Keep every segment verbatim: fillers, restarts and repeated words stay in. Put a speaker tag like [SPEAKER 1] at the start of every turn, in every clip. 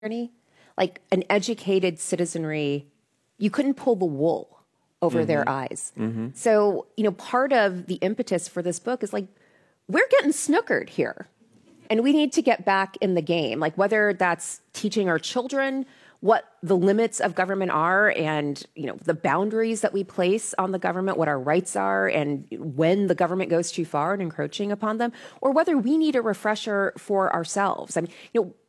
[SPEAKER 1] like an educated citizenry, you couldn't pull the wool over mm-hmm. their eyes. Mm-hmm. So, you know, part of the impetus for this book is like, we're getting snookered here. And we need to get back in the game, like whether that's teaching our children what the limits of government are and, you know, the boundaries that we place on the government, what our rights are, and when the government goes too far and encroaching upon them, or whether we need a refresher for ourselves. I mean, you know,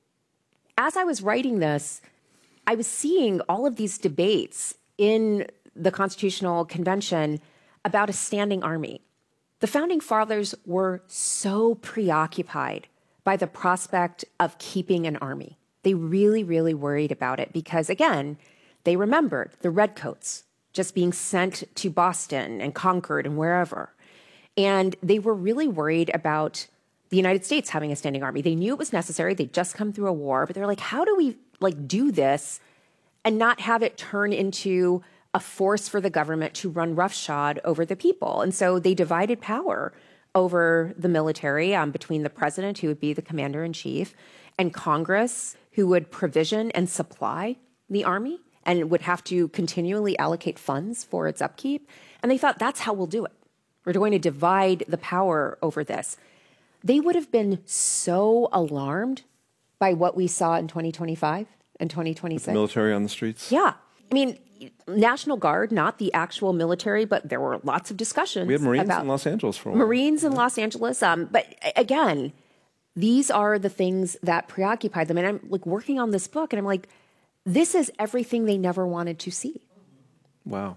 [SPEAKER 1] as I was writing this, I was seeing all of these debates in the Constitutional Convention about a standing army. The Founding Fathers were so preoccupied by the prospect of keeping an army. They really, really worried about it because, again, they remembered the Redcoats just being sent to Boston and Concord and wherever. And they were really worried about the United States having a standing army. They knew it was necessary. They'd just come through a war, but they're like, how do we like do this and not have it turn into a force for the government to run roughshod over the people? And so they divided power over the military um, between the president, who would be the commander-in-chief, and Congress, who would provision and supply the army and would have to continually allocate funds for its upkeep. And they thought, that's how we'll do it. We're going to divide the power over this. They would have been so alarmed by what we saw in twenty twenty-five and twenty twenty-six.
[SPEAKER 2] With the military on the streets?
[SPEAKER 1] Yeah. I mean, National Guard, not the actual military, but there were lots of discussions.
[SPEAKER 2] We had Marines
[SPEAKER 1] about
[SPEAKER 2] in Los Angeles for a while.
[SPEAKER 1] Marines in Los Angeles. Um, but again, these are the things that preoccupy them. And I'm like working on this book and I'm like, this is everything they never wanted to see.
[SPEAKER 2] Wow.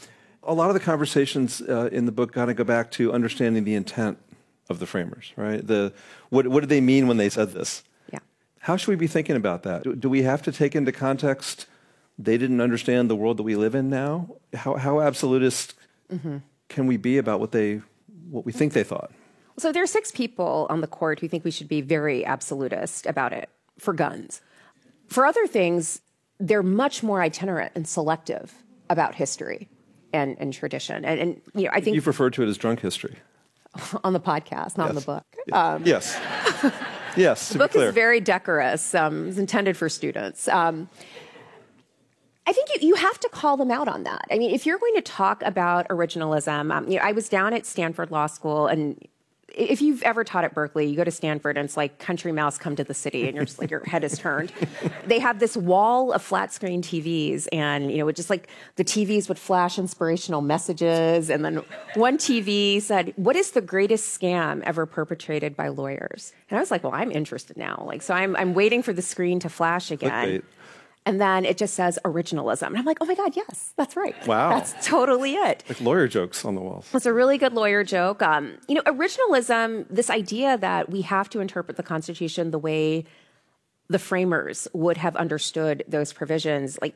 [SPEAKER 2] A lot of the conversations uh, in the book kind of go back to understanding the intent of the framers, right? The what, what did they mean when they said this?
[SPEAKER 1] Yeah.
[SPEAKER 2] How should we be thinking about that? Do, do we have to take into context they didn't understand the world that we live in now? How, how absolutist mm-hmm. can we be about what they what we think they thought?
[SPEAKER 1] So there are six people on the court who think we should be very absolutist about it for guns. For other things, they're much more itinerant and selective about history and, and tradition. And, and you know, I think
[SPEAKER 2] you've referred to it as drunk history
[SPEAKER 1] on the podcast, not
[SPEAKER 2] yes.
[SPEAKER 1] in the book.
[SPEAKER 2] Um, yes, yes.
[SPEAKER 1] The book is very decorous. Um, it's intended for students. Um, I think you, you have to call them out on that. I mean, if you're going to talk about originalism, um, you know, I was down at Stanford Law School, and if you've ever taught at Berkeley, you go to Stanford and it's like Country Mouse Come to the City, and you're just like, your head is turned. They have this wall of flat screen T Vs, and, you know, it just like the T Vs would flash inspirational messages. And then one T V said, what is the greatest scam ever perpetrated by lawyers? And I was like, well, I'm interested now. Like, so I'm, I'm waiting for the screen to flash again.
[SPEAKER 2] Clickbait.
[SPEAKER 1] And then it just says originalism. And I'm like, oh my God, yes, that's right.
[SPEAKER 2] Wow.
[SPEAKER 1] That's totally it.
[SPEAKER 2] Like lawyer jokes on the walls.
[SPEAKER 1] It's a really good lawyer joke. Um, you know, originalism, this idea that we have to interpret the Constitution the way the framers would have understood those provisions, like,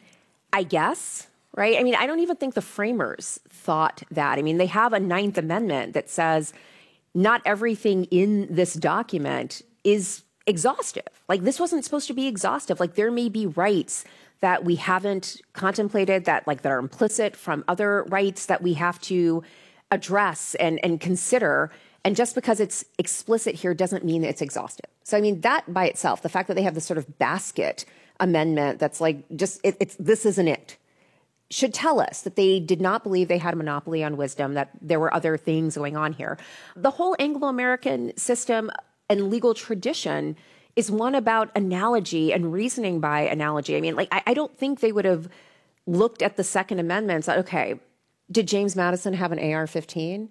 [SPEAKER 1] I guess, right? I mean, I don't even think the framers thought that. I mean, they have a Ninth Amendment that says not everything in this document is exhaustive. Like, this wasn't supposed to be exhaustive. Like, there may be rights that we haven't contemplated, that like that are implicit from other rights that we have to address and, and consider. And just because it's explicit here doesn't mean it's exhaustive. So, I mean, that by itself, the fact that they have this sort of basket amendment that's like, just, it, it's this isn't it, should tell us that they did not believe they had a monopoly on wisdom, that there were other things going on here. The whole Anglo-American system and legal tradition is one about analogy and reasoning by analogy. I mean, like, I, I don't think they would have looked at the Second Amendment and said, okay, did James Madison have an A R fifteen?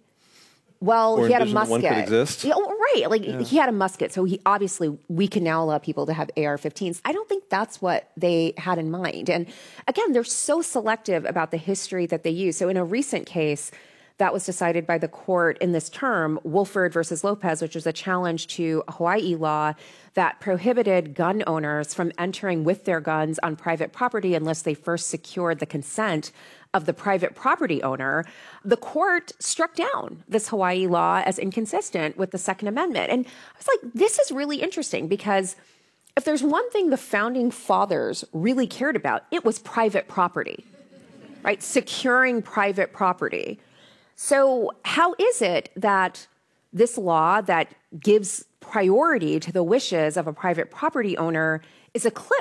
[SPEAKER 1] Well,
[SPEAKER 2] or
[SPEAKER 1] he had a musket.
[SPEAKER 2] One could exist.
[SPEAKER 1] Yeah, right. Like, yeah. He had a musket. So he obviously, we can now allow people to have A R fifteens. I don't think that's what they had in mind. And again, they're so selective about the history that they use. So in a recent case that was decided by the court in this term, Wolford versus Lopez, which was a challenge to a Hawaii law that prohibited gun owners from entering with their guns on private property unless they first secured the consent of the private property owner. The court struck down this Hawaii law as inconsistent with the Second Amendment. And I was like, this is really interesting, because if there's one thing the founding fathers really cared about, it was private property, right? Securing private property. So how is it that this law that gives priority to the wishes of a private property owner is a cliff.